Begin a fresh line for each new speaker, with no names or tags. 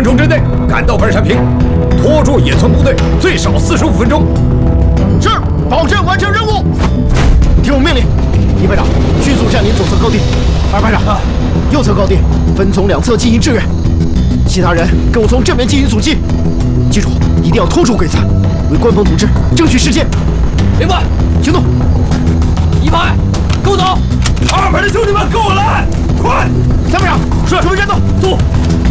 分钟之内赶到半山坪，拖住野村部队最少45分钟。
是，保证完成任务。听我命令，一排长迅速占领左侧高地，二排长右侧高地分从两侧进行支援，其他人跟我从正面进行阻击。记住，一定要拖住鬼子，为官方统治争取时间。
明白，
行动！
一排，跟我走。
二排的兄弟们，跟我来，快！
三排长，
是，
准备战斗，
走。